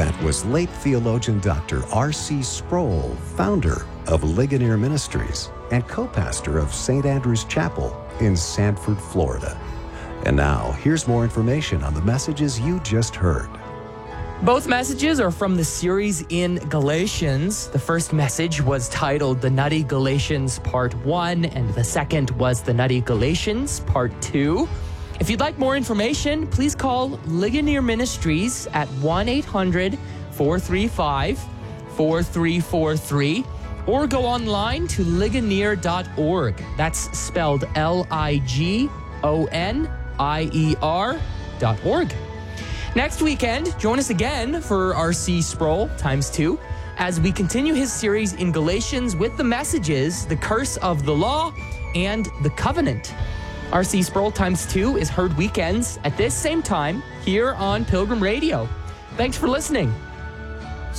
event was late theologian Dr. R.C. Sproul, founder of Ligonier Ministries and co-pastor of St. Andrew's Chapel in Sanford, Florida. And now, here's more information on the messages you just heard. Both messages are from the series in Galatians. The first message was titled The Nutty Galatians Part 1, and the second was The Nutty Galatians Part 2. If you'd like more information, please call Ligonier Ministries at 1-800-435-4343 or go online to ligonier.org. That's spelled Ligonier.org. Next weekend, join us again for R.C. Sproul ×2 as we continue his series in Galatians with the messages, the curse of the law and the covenant. R.C. Sproul ×2 is heard weekends at this same time here on Pilgrim Radio. Thanks for listening.